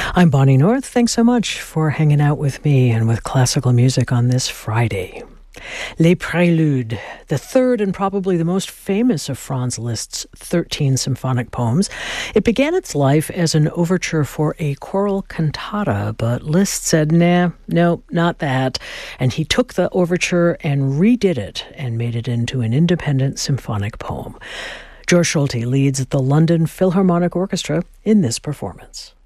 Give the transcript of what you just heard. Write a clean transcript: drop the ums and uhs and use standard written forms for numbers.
I'm Bonnie North. Thanks so much for hanging out with me and with classical music on this Friday. Les Préludes, the third and probably the most famous of Franz Liszt's 13 symphonic poems. It began its life as an overture for a choral cantata, but Liszt said, no, not that. And he took the overture and redid it and made it into an independent symphonic poem. George Solti leads the London Philharmonic Orchestra in this performance.